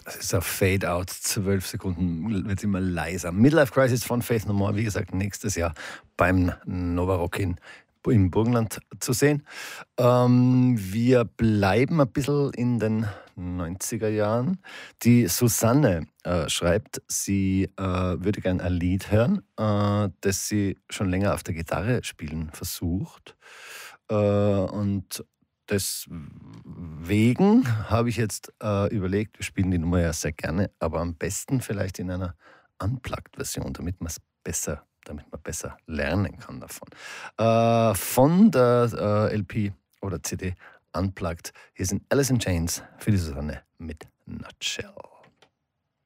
Das ist ein Fade-Out, 12 Sekunden wird immer leiser. Midlife Crisis von Faith No More, wie gesagt, nächstes Jahr beim Nova Rock im Burgenland zu sehen. Wir bleiben ein bisschen in den 90er Jahren. Die Susanne schreibt, sie würde gerne ein Lied hören, das sie schon länger auf der Gitarre spielen versucht. Und deswegen habe ich jetzt überlegt, wir spielen die Nummer ja sehr gerne, aber am besten vielleicht in einer Unplugged-Version, damit man besser lernen kann davon. Von der LP oder CD Unplugged. Hier sind Alice in Chains für die Susanne mit Nutshell.